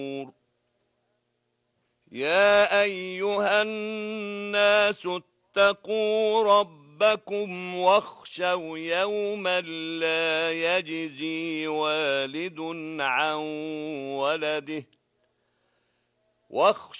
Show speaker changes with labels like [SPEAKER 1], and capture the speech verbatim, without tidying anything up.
[SPEAKER 1] يا أيها الناس اتقوا ربكم واخشوا يوما لا يجزي والد عن ولده